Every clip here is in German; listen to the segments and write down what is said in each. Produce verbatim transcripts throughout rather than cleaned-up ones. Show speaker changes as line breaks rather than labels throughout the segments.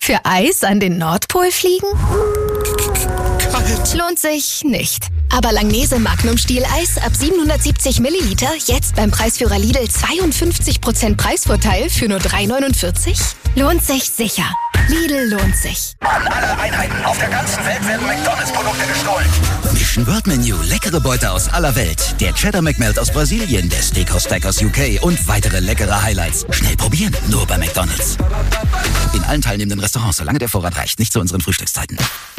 Für Eis an den Nordpol fliegen?
Kalt.
Lohnt sich nicht. Aber Langnese Magnum Stieleis ab siebenhundertsiebzig Milliliter jetzt beim Preisführer Lidl zweiundfünfzig Prozent Preisvorteil für nur drei neunundvierzig? Lohnt sich sicher. Lidl lohnt sich.
An alle Einheiten auf der ganzen Welt werden McDonalds-Produkte gestohlen.
Mission World Menu, leckere Beute aus aller Welt. Der Cheddar McMelt aus Brasilien, der Steakhouse Stack aus U K und weitere leckere Highlights. Schnell probieren, nur bei McDonalds. In allen teilnehmenden Restaurants, solange der Vorrat reicht, nicht zu unseren Frühstückszeiten.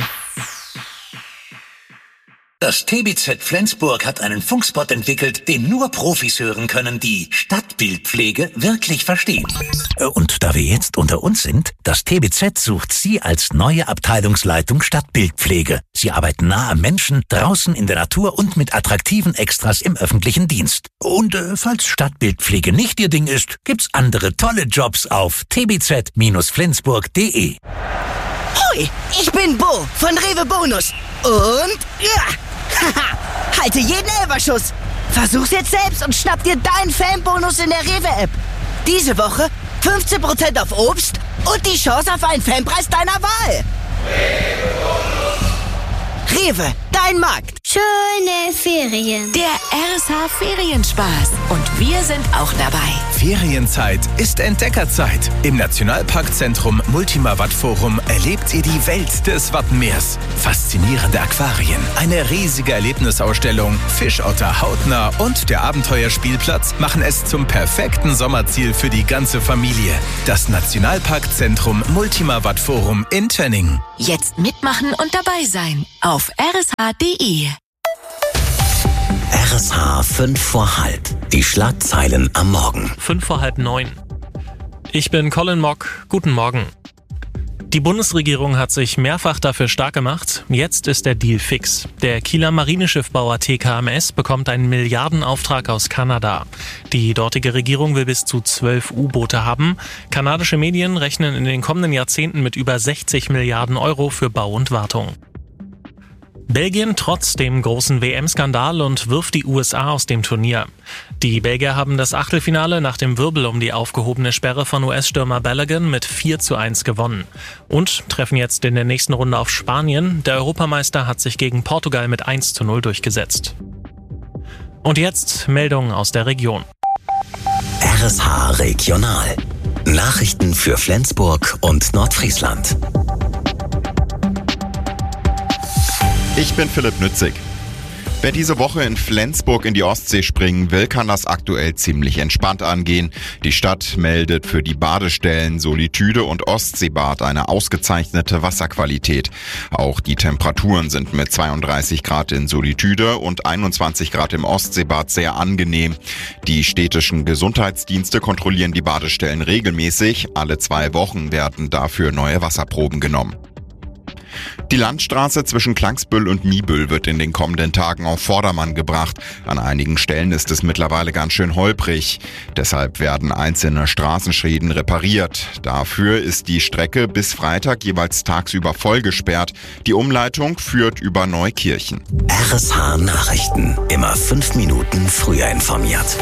Das T B Z Flensburg hat einen Funkspot entwickelt, den nur Profis hören können, die Stadtbildpflege wirklich verstehen. Und da wir jetzt unter uns sind, das T B Z sucht Sie als neue Abteilungsleitung Stadtbildpflege. Sie arbeiten nah am Menschen, draußen in der Natur und mit attraktiven Extras im öffentlichen Dienst. Und äh, falls Stadtbildpflege nicht Ihr Ding ist, gibt's andere tolle Jobs auf t b z flensburg punkt d e.
Hoi, ich bin Bo von Rewe Bonus. Und ja, haha, halte jeden Elberschuss. Versuch's jetzt selbst und schnapp dir deinen Fanbonus in der Rewe-App. Diese Woche fünfzehn Prozent auf Obst und die Chance auf einen Fanpreis deiner Wahl. Rewe, dein Markt.
Schöne Ferien.
Der R S H Ferienspaß. Und wir sind auch dabei.
Ferienzeit ist Entdeckerzeit. Im Nationalparkzentrum Multima Watt Forum erlebt ihr die Welt des Wattenmeers. Faszinierende Aquarien, eine riesige Erlebnisausstellung, Fischotter hautnah und der Abenteuerspielplatz machen es zum perfekten Sommerziel für die ganze Familie. Das Nationalparkzentrum Multima Watt Forum in Tönning.
Jetzt mitmachen und dabei sein. Auf r s h punkt d e.
R S H fünf vor halb. Die Schlagzeilen am Morgen.
fünf vor halb neun. Ich bin Colin Mock. Guten Morgen. Die Bundesregierung hat sich mehrfach dafür stark gemacht. Jetzt ist der Deal fix. Der Kieler Marineschiffbauer T K M S bekommt einen Milliardenauftrag aus Kanada. Die dortige Regierung will bis zu zwölf U-Boote haben. Kanadische Medien rechnen in den kommenden Jahrzehnten mit über sechzig Milliarden Euro für Bau und Wartung. Belgien trotz dem großen W M-Skandal und wirft die U S A aus dem Turnier. Die Belgier haben das Achtelfinale nach dem Wirbel um die aufgehobene Sperre von U S-Stürmer Balogun mit vier zu eins gewonnen. Und treffen jetzt in der nächsten Runde auf Spanien. Der Europameister hat sich gegen Portugal mit eins zu null durchgesetzt. Und jetzt Meldungen aus der Region.
R S H Regional. Nachrichten für Flensburg und Nordfriesland.
Ich bin Philipp Nützig. Wer diese Woche in Flensburg in die Ostsee springen will, kann das aktuell ziemlich entspannt angehen. Die Stadt meldet für die Badestellen Solitude und Ostseebad eine ausgezeichnete Wasserqualität. Auch die Temperaturen sind mit zweiunddreißig Grad in Solitude und einundzwanzig Grad im Ostseebad sehr angenehm. Die städtischen Gesundheitsdienste kontrollieren die Badestellen regelmäßig. Alle zwei Wochen werden dafür neue Wasserproben genommen. Die Landstraße zwischen Klangsbüll und Niebüll wird in den kommenden Tagen auf Vordermann gebracht. An einigen Stellen ist es mittlerweile ganz schön holprig. Deshalb werden einzelne Straßenschäden repariert. Dafür ist die Strecke bis Freitag jeweils tagsüber voll gesperrt. Die Umleitung führt über Neukirchen.
R S H Nachrichten. Immer fünf Minuten früher informiert.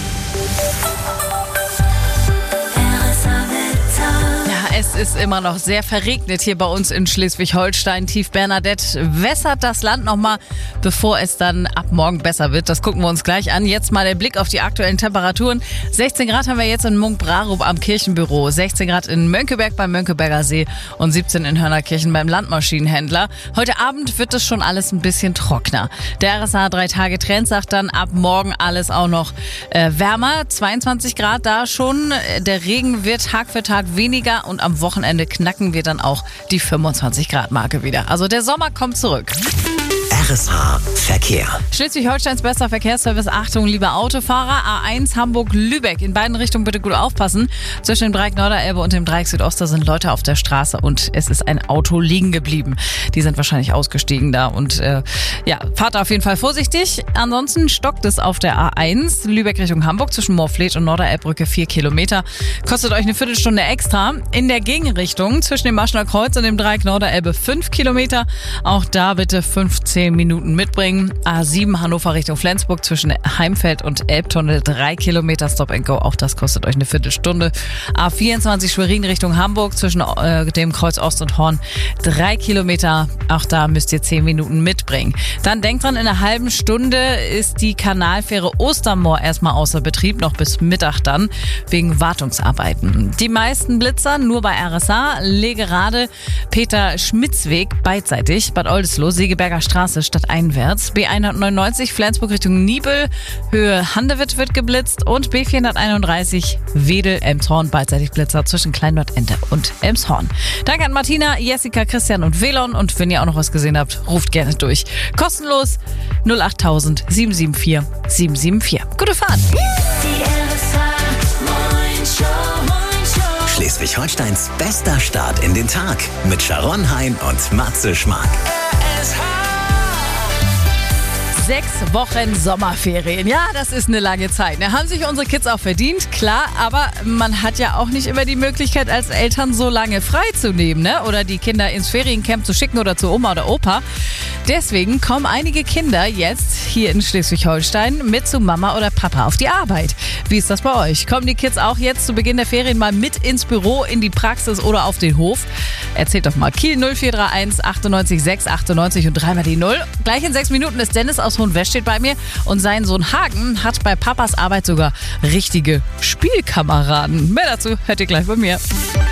Es ist immer noch sehr verregnet hier bei uns in Schleswig-Holstein. Tief Bernadette wässert das Land nochmal, bevor es dann ab morgen besser wird. Das gucken wir uns gleich an. Jetzt mal der Blick auf die aktuellen Temperaturen. sechzehn Grad haben wir jetzt in Munkbrarup am Kirchenbüro, sechzehn Grad in Mönckeberg beim Mönckeberger See und siebzehn in Hörnerkirchen beim Landmaschinenhändler. Heute Abend wird es schon alles ein bisschen trockener. Der R S H drei Tage Trend sagt dann ab morgen alles auch noch äh, wärmer. zweiundzwanzig Grad da schon. Der Regen wird Tag für Tag weniger und am Wochenende knacken wir dann auch die fünfundzwanzig Grad Marke wieder. Also der Sommer kommt zurück.
R S H Verkehr.
Schleswig-Holsteins bester Verkehrsservice. Achtung, liebe Autofahrer. A eins Hamburg-Lübeck. In beiden Richtungen bitte gut aufpassen. Zwischen dem Dreieck Norderelbe und dem Dreieck Südoster sind Leute auf der Straße und es ist ein Auto liegen geblieben. Die sind wahrscheinlich ausgestiegen da und äh, ja, fahrt auf jeden Fall vorsichtig. Ansonsten stockt es auf der A eins Lübeck Richtung Hamburg zwischen Moorfleet und Norderelbbrücke vier Kilometer. Kostet euch eine Viertelstunde extra. In der Gegenrichtung zwischen dem Maschner Kreuz und dem Dreieck Norderelbe fünf Kilometer. Auch da bitte fünfzehn Minuten mitbringen. A sieben Hannover Richtung Flensburg zwischen Heimfeld und Elbtunnel drei Kilometer Stop and Go. Auch das kostet euch eine Viertelstunde. A vierundzwanzig Schwerin Richtung Hamburg zwischen äh, dem Kreuz Ost und Horn drei Kilometer. Auch da müsst ihr zehn Minuten mitbringen. Dann denkt dran, in einer halben Stunde ist die Kanalfähre Ostermoor erstmal außer Betrieb, noch bis Mittag dann, wegen Wartungsarbeiten. Die meisten Blitzer nur bei R S A, Legerade, Peter-Schmitz-Weg beidseitig, Bad Oldesloe, Segeberger Straße stadteinwärts, B hundertneunundneunzig Flensburg Richtung Niebel, Höhe Handewitt wird geblitzt und B vierhunderteinunddreißig Wedel-Elmshorn beidseitig Blitzer zwischen Kleinbadende und Elmshorn. Danke an Martina, Jessica, Christian und Velon, und wenn ihr auch noch was gesehen habt, ruft gerne durch. Kostenlos null achttausend sieben sieben vier sieben sieben vier. Gute Fahrt!
Schleswig-Holsteins bester Start in den Tag mit Sharon Hein und Matze Schmark.
Sechs Wochen Sommerferien. Ja, das ist eine lange Zeit. Da haben sich unsere Kids auch verdient, klar, aber man hat ja auch nicht immer die Möglichkeit, als Eltern so lange frei zu nehmen, ne? Oder die Kinder ins Feriencamp zu schicken oder zu Oma oder Opa. Deswegen kommen einige Kinder jetzt hier in Schleswig-Holstein mit zu Mama oder Papa auf die Arbeit. Wie ist das bei euch? Kommen die Kids auch jetzt zu Beginn der Ferien mal mit ins Büro, in die Praxis oder auf den Hof? Erzählt doch mal. Kiel null vier drei eins achtundneunzig sechs achtundneunzig und dreimal die Null. Gleich in sechs Minuten ist Dennis aus Hohenwest steht bei mir und sein Sohn Hagen hat bei Papas Arbeit sogar richtige Spielkameraden. Mehr dazu hört ihr gleich bei mir.